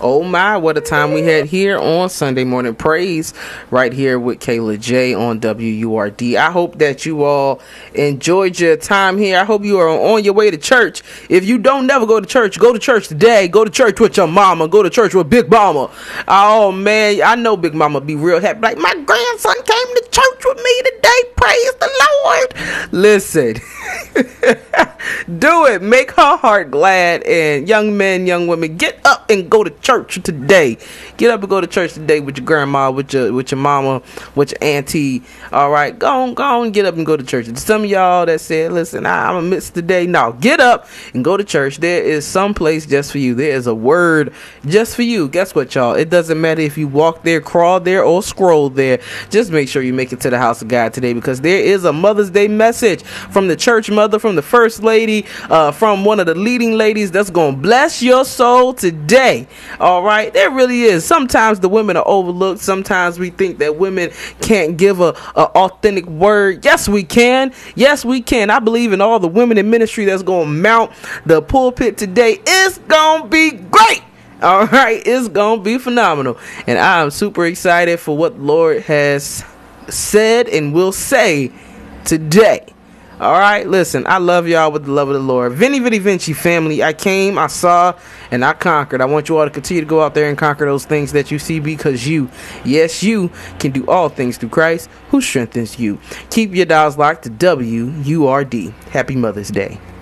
Oh my, what a time we had here on Sunday Morning Praise, right here with Kayla J on WURD. I hope that you all enjoyed your time here. I hope you are on your way to church. If you don't never go to church today. Go to church with your mama. Go to church with Big Mama. Oh man, I know Big Mama be real happy. Like, my grandson came to church with me today. Praise the Lord. Listen. Do it. Make her heart glad. And young men, young women, get up and go to church today. Get up and go to church today with your grandma, with your mama, with your auntie. All right, go on, get up and go to church. And some of y'all that said, listen, I'm gonna miss today. No, get up and go to church. There is some place just for you. There is a word just for you. Guess what, y'all? It doesn't matter if you walk there, crawl there, or scroll there. Just make sure you make it to the house of God today, because there is a Mother's Day message from the church mother, from the first lady, from one of the leading ladies that's gonna bless your soul today. All right, there really is. Sometimes the women are overlooked. Sometimes we think that women can't give a authentic word. Yes, we can. Yes, we can. I believe in all the women in ministry that's gonna mount the pulpit today. It's gonna be great. All right, it's gonna be phenomenal, and I'm super excited for what the Lord has said and will say today. All right, listen, I love y'all with the love of the Lord. Vinny Vinci family, I came, I saw, and I conquered. I want you all to continue to go out there and conquer those things that you see, because you, yes, you can do all things through Christ who strengthens you. Keep your dials locked to WURD. Happy Mother's Day.